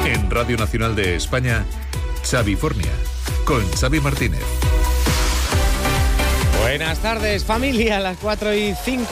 En Radio Nacional de España, Xavifornia, con Xavi Martínez. Buenas tardes, familia, a las 4:05,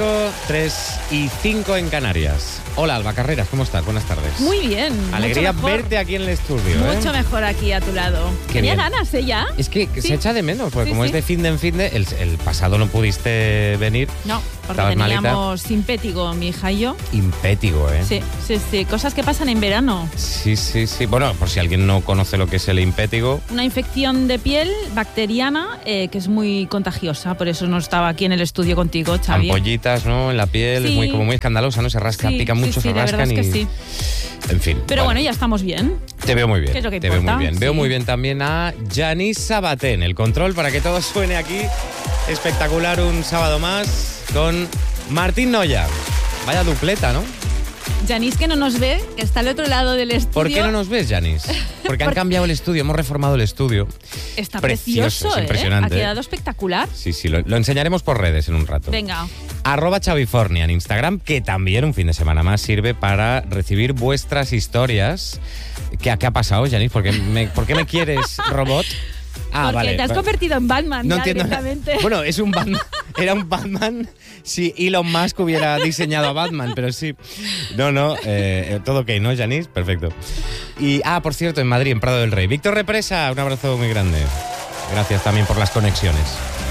3:05 en Canarias. Hola, Alba Carreras, ¿cómo estás? Buenas tardes. Muy bien. Alegría verte aquí en el estudio. Mucho mejor aquí a tu lado. Tenía ganas, ¿ya? Es que ¿Sí? se echa de menos, porque como es de fin de el pasado no pudiste venir. No, porque Estabas teníamos impétigo, mi hija y yo. Impétigo, ¿eh? Sí. Cosas que pasan en verano. Sí. Bueno, por si alguien no conoce lo que es el impétigo. Una infección de piel bacteriana que es muy contagiosa. Por eso no estaba aquí en el estudio contigo, Xavi. Ampollitas, ¿no? En la piel, Sí. es muy escandalosa, ¿no? Se rasca, pica mucho, se la rascan verdad es que y... sí. En fin. Pero bueno, ya estamos bien. Te veo muy bien. ¿Qué es lo que te veo importa? muy bien. Sí. Veo muy bien también a Yanis Sabaté en el control para que todo suene aquí. Espectacular un sábado más con Martín Noya. Vaya dupleta, ¿no? Yanis, que no nos ve, que está al otro lado del estudio. ¿Por qué no nos ves, Yanis? Porque han cambiado el estudio, hemos reformado el estudio. Está Precioso, precioso, es impresionante. Ha quedado espectacular. Sí, lo enseñaremos por redes en un rato. Venga. @Xavifornia en Instagram, que también un fin de semana más sirve para recibir vuestras historias. ¿Qué ha pasado, Yanis? ¿Por qué me quieres, robot? Porque te has convertido en Batman no ya entiendo directamente. Bueno, es un Batman. Era un Batman si Elon Musk hubiera diseñado a Batman, pero sí. No, todo ok, ¿no, Yanis? Perfecto. Y, por cierto, en Madrid, en Prado del Rey. Víctor Represa, un abrazo muy grande. Gracias también por las conexiones.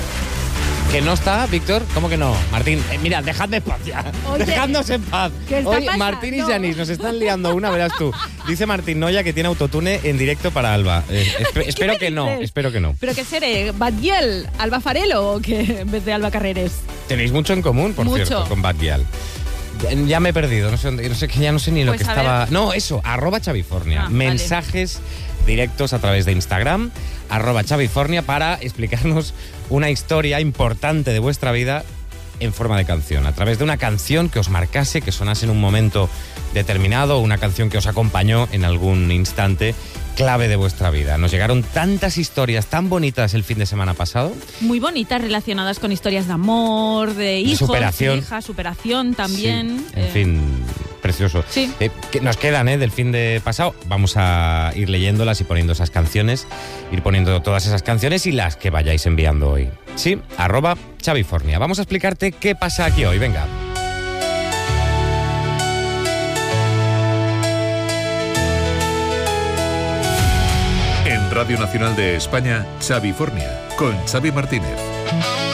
¿Que no está, Víctor? ¿Cómo que no? Martín, mira, dejadme en paz ya. Oye, dejadnos en paz. ¿qué está Hoy pasando? Martín y Yanis nos están liando una, verás tú. Dice Martín Noya que tiene autotune en directo para Alba. Espero que no, dices? espero que no. ¿Pero qué seré? ¿Badiel? ¿Alba Farelo o qué en vez de Alba Carreres? Tenéis mucho en común, por Mucho. cierto, con Bad Gyal. Ya me he perdido, no sé ni lo Pues que a estaba... ver. No, eso, @Xavifornia. Vale. Mensajes directos a través de Instagram, @Xavifornia, para explicarnos una historia importante de vuestra vida en forma de canción, a través de una canción que os marcase, que sonase en un momento determinado, una canción que os acompañó en algún instante clave de vuestra vida. Nos llegaron tantas historias tan bonitas el fin de semana pasado. Muy bonitas, relacionadas con historias de amor, de hijos, superación. hijas, superación también. Sí, en fin, precioso. Sí. Que nos quedan del fin de pasado. Vamos a ir leyéndolas y poniendo esas canciones, ir poniendo todas esas canciones y las que vayáis enviando hoy. Sí, @Xavifornia. Vamos a explicarte qué pasa aquí hoy. Venga. En Radio Nacional de España, Xavifornia, con Xavi Martínez.